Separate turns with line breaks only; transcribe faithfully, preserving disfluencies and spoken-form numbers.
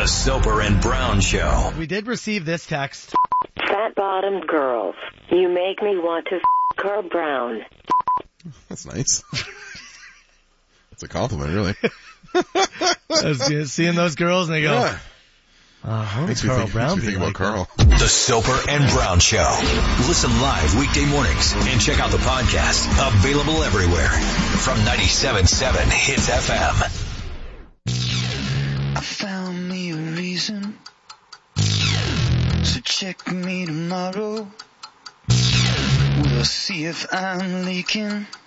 The Soper and Brown Show.
We did receive this text.
Fat-bottomed girls. You make me want to f*** Carl Brown.
That's nice. That's a compliment, really.
I was good. Seeing those girls and they go,
Yeah.
uh, how
Makes
would
me
Carl
think,
Brown
makes me
be
think
like
about
that?
Carl.
The Soper and Brown Show. Listen live weekday mornings and check out the podcast. Available everywhere. From ninety-seven point seven Hits F M.
I found me a reason, so check me tomorrow. We'll see if I'm leaking.